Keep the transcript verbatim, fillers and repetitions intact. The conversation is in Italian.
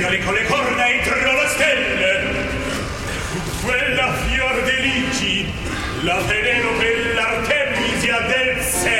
scendere con le corna entro la stelle. Quella fior de ligi, la Penelope, l'Artemisia del Sele.